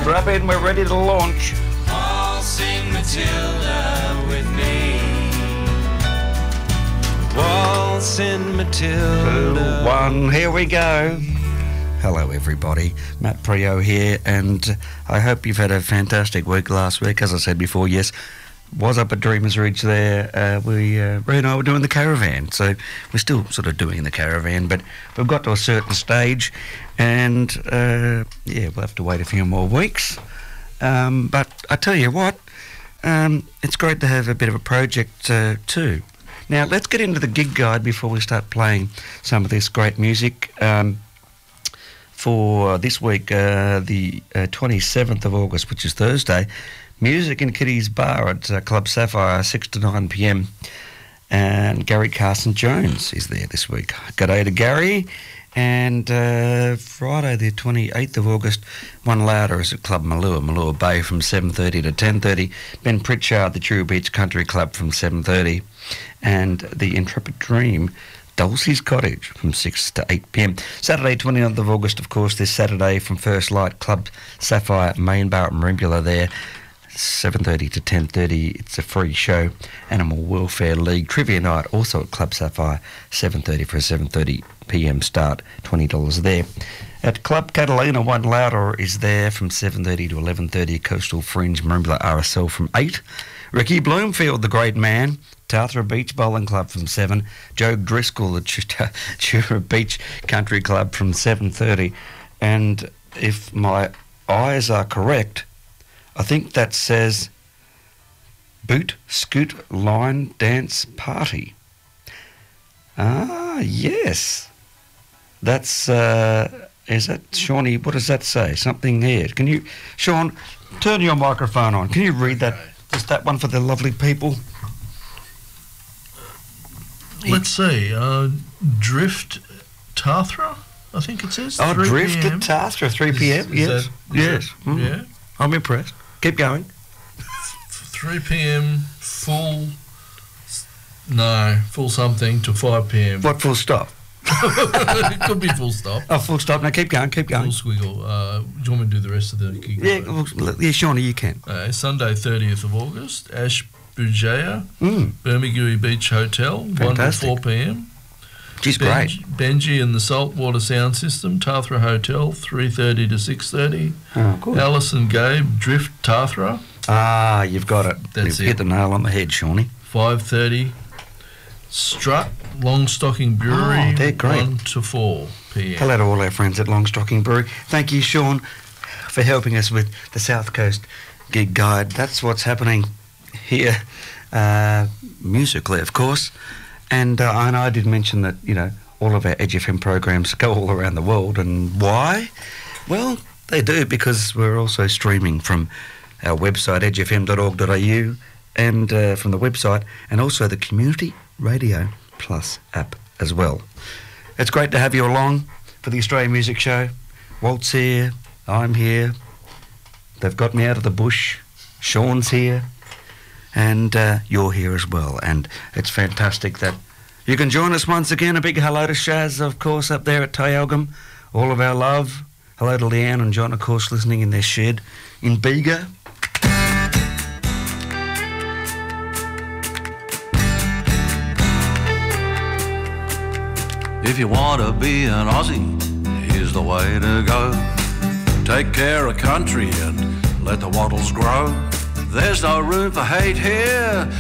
Strap in, we're ready to launch. Waltzing Matilda with me. Waltzing Matilda. 2, 1, here we go. Hello everybody, Matt Prio here, and I hope you've had a fantastic week last week. As I said before, yes, was up at Dreamers Ridge there. Ray and I were doing the caravan, so we're still sort of doing the caravan, but we've got to a certain stage, and we'll have to wait a few more weeks. But I tell you what, it's great to have a bit of a project too. Now let's get into the gig guide before we start playing some of this great music. For this week, the 27th of August, which is Thursday, music in Kitty's Bar at Club Sapphire, 6 to 9 p.m. And Gary Carson Jones is there this week. G'day to Gary. And Friday, the 28th of August, One Louder is at Club Malua Bay from 7:30 to 10:30. Ben Pritchard, the True Beach Country Club from 7:30. And the Intrepid Dream, Dulcie's Cottage from 6 to 8 p.m. Saturday, 29th of August, of course, this Saturday from First Light, Club Sapphire, Main Bar at Merimbula there, 7:30 to 10:30. It's a free show. Animal Welfare League Trivia Night, also at Club Sapphire, 7:30 for a 7:30 p.m. start, $20 there. At Club Catalina, One Louder is there from 7:30 to 11:30. Coastal Fringe, Merimbula RSL from 8. Ricky Bloomfield, the great man, Tathra Beach Bowling Club from 7. Joe Driscoll, the Chura Beach Country Club from 7:30. And if my eyes are correct, I think that says Boot Scoot Line Dance Party. Ah, yes. That's, is that, Shawnee, what does that say? Something here. Can you, Sean, turn your microphone on. Can you read that, just that one for the lovely people? Let's see, Drift Tathra, I think it says. Oh, Drift at Tathra, 3 p.m. Yes. Yeah. I'm impressed. Keep going. 3 p.m. full something to 5 p.m. What, full stop? It could be full stop. Oh, full stop. Now keep going. Full squiggle. Do you want me to do the rest of the gig? Yeah, Shawnee, you can. Sunday, 30th of August, Ash Bujaya, Bermagui Beach Hotel, Fantastic. 1 to 4 p.m. She's great. Benji and the Saltwater Sound System, Tathra Hotel, 3:30 to 6:30. Oh, good. Alice and Gabe, Drift Tathra. Ah, you've got it. That's You've hit the nail on the head, Shawnee. 5:30. Strut, Longstocking Brewery, Oh, they're great. 1 to 4 p.m. Hello to all our friends at Longstocking Brewery. Thank you, Sean, for helping us with the South Coast gig guide. That's what's happening here, musically, of course. And I did mention that, you know, all of our Edge FM programs go all around the world. And why? Well, they do, because we're also streaming from our website, edgefm.org.au, and from the website, and also the Community Radio Plus app as well. It's great to have you along for the Australian Music Show. Walt's here, I'm here, they've got me out of the bush, Sean's here, and you're here as well. And it's fantastic that you can join us once again. A big hello to Shaz, of course, up there at Tayalgum. All of our love. Hello to Leanne and John, of course, listening in their shed in Bega. If you want to be an Aussie, here's the way to go. Take care of country and let the wattles grow. There's no room for hate here,